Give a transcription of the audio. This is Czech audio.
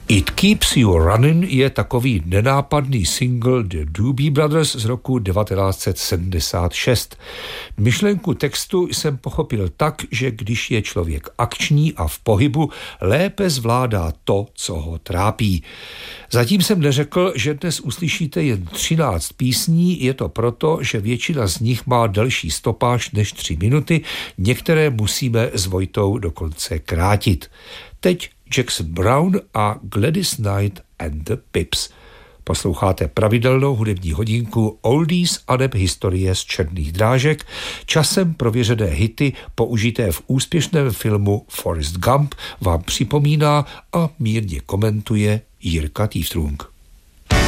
It Keeps You Running je takový nenápadný single The Doobie Brothers z roku 1976. Myšlenku textu jsem pochopil tak, že když je člověk akční a v pohybu, lépe zvládá to, co ho trápí. Zatím jsem neřekl, že dnes uslyšíte jen 13 písní, je to proto, že většina z nich má delší stopáž než 3 minuty, některé musíme s Vojtou dokonce krátit. Teď Jackson Browne a Gladys Knight and the Pips. Posloucháte pravidelnou hudební hodinku Oldies aneb historie z černých drážek, časem prověřené hity použité v úspěšném filmu Forrest Gump vám připomíná a mírně komentuje Jirka Týftrung.